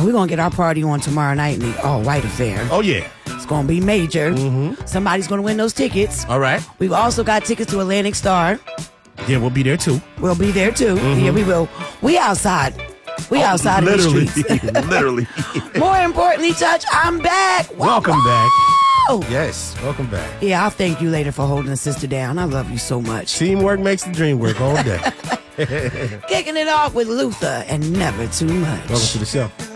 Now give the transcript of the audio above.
And we're going to get our party on tomorrow night in the all-white affair. Oh, yeah. It's going to be major. Mm-hmm. Somebody's going to win those tickets. All right. We've also got tickets to Atlantic Star. Yeah, we'll be there, too. We'll be there, too. Yeah, we will. We outside. We outside literally, in the streets. literally. More importantly, Touch, I'm back. Welcome back. Oh. Yes, welcome back. Yeah, I'll thank you later for holding the sister down. I love you so much. Teamwork makes the dream work all day. Kicking it off with Luther and Never Too Much. Welcome to the show.